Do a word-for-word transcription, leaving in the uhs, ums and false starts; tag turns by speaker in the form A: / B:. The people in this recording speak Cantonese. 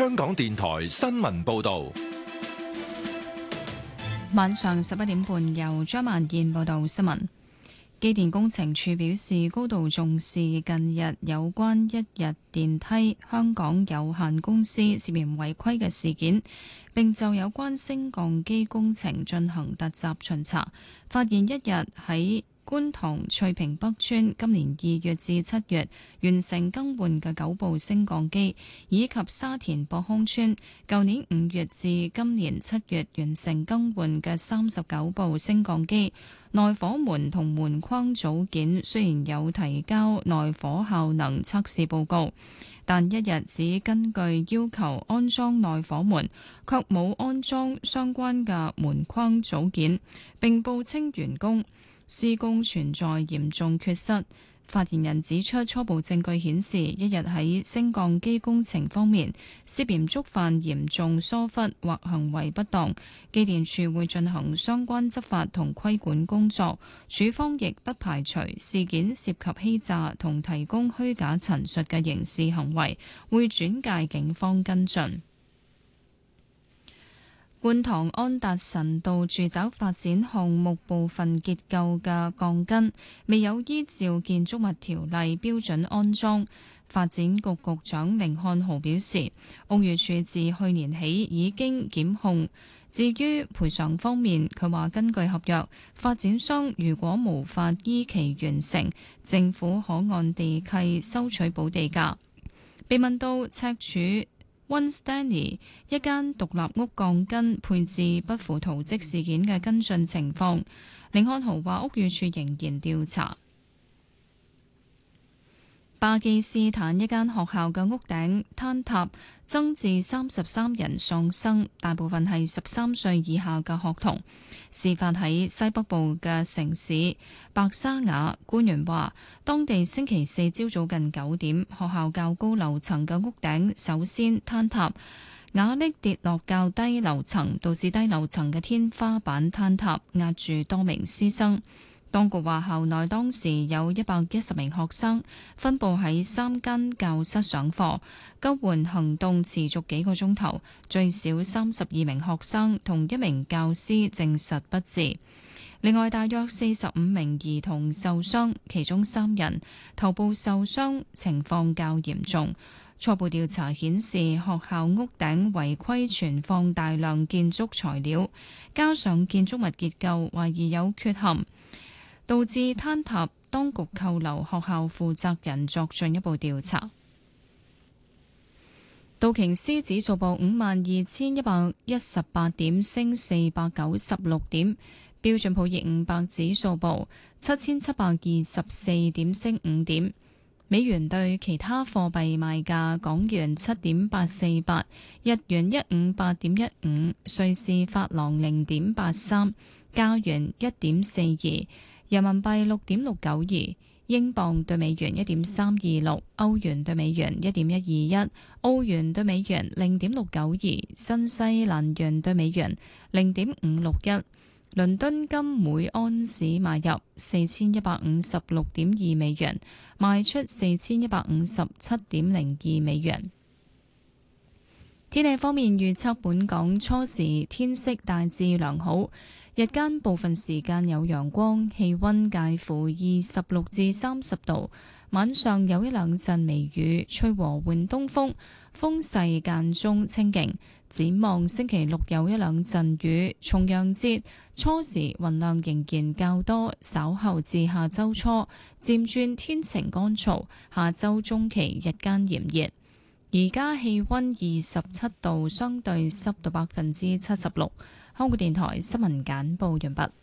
A: 香港電台新聞報道。
B: 晚上十一點半，由張曼燕報道新聞。機電工程署表示，高度重視近日有關一日電梯香港有限公司涉嫌違規嘅事件，並就有關升降機工程進行突襲巡查，發現一日喺觀塘翠屏北村今年二月至七月完成更換嘅九部升降機，以及沙田博康村舊年五月至今年七月完成更換嘅三十九部升降機，內火門同門框組件雖然有提交內火效能測試報告，但一日只根據要求安裝內火門，卻冇安裝相關嘅門框組件，並報稱完工。施工存在嚴重缺失。發言人指出，初步證據顯示，一日喺升降機工程方面涉嫌觸犯嚴重疏忽或行為不當，機電署會進行相關執法同規管工作。署方亦不排除事件涉及欺詐同提供虛假陳述嘅刑事行為，會轉介警方跟進。觀塘安達臣道住宅發展項目部分結構嘅鋼筋未有依照建築物條例標準安裝。發展局局長甯漢豪表示，屋宇署自去年起已經檢控。至於賠償方面，佢話根據合約，發展商如果無法依期完成，政府可按地契收取補地價。被問到赤柱溫 Stanley 一間獨立屋鋼筋配置不符圖則事件嘅跟進情況，甯漢豪話屋宇署仍然調查。巴基斯坦一間學校嘅屋頂坍塌，增至三十三人喪生，大部分係十三歲以下嘅學童。事發喺西北部嘅城市白沙瓦，官員話當地星期四朝早近九點，學校較高樓層嘅屋頂首先坍塌，瓦礫跌落較低樓層，導致低樓層嘅天花板坍塌，壓住多名師生。當局話校內當時有一百一十名學生分佈喺三間教室上課，救援行動持續幾個鐘頭，最少三十二名學生同一名教師證實不治。另外，大約四十五名兒童受傷，其中三人頭部受傷，情況較嚴重。初步調查顯示，學校屋頂違規存放大量建築材料，加上建築物結構懷疑有缺陷，導致坍塌，當局扣留學校負責人作進一步調查。道瓊斯指數報五萬二千一百一十八點，升四百九十六點；標準普爾五百指數報七千七百二十四點，升五點。美元對其他貨幣賣價：港元七點八四八，日元一五八點一五，瑞士法郎零點八三，加元一點四二。人民幣六點六九二，英鎊對美元一點三二六，歐元對美元一點一二一，澳元對美元零點六九二，新西蘭元對美元零點五六一。倫敦金每安士買入四千一百五十六點二美元，賣出四千一百五十七點零二美元。天氣方面預測，本港初時天色大致良好，日間部分時間有陽光，氣溫介乎二十六至三十度。晚上有一兩陣微雨，吹和緩東風，風勢間中清勁。展望星期六有一兩陣雨，重陽節初時雲量仍然較多，稍後至下周初漸轉天晴乾燥，下周中期日間炎熱。而家氣溫二十七度，相對濕度百分之七十六。香港電台新聞簡報完畢。